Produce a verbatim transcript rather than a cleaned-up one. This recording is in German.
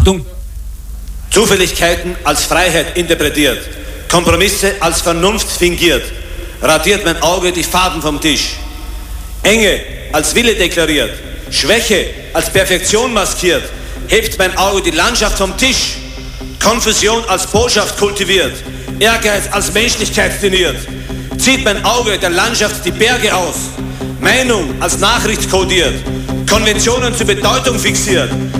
Achtung! Zufälligkeiten als Freiheit interpretiert, Kompromisse als Vernunft fingiert, radiert mein Auge die Farben vom Tisch. Enge als Wille deklariert, Schwäche als Perfektion maskiert, hebt mein Auge die Landschaft vom Tisch. Konfusion als Botschaft kultiviert, Ehrgeiz als Menschlichkeit deniert, zieht mein Auge der Landschaft die Berge aus. Meinung als Nachricht kodiert, Konventionen zur Bedeutung fixiert,